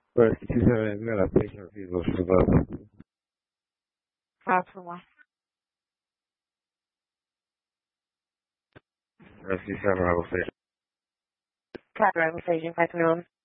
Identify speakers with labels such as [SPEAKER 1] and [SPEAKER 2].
[SPEAKER 1] First, 27 mil a patient fees for that.
[SPEAKER 2] Possible.
[SPEAKER 1] 57 I will say.
[SPEAKER 2] Copyright station 531.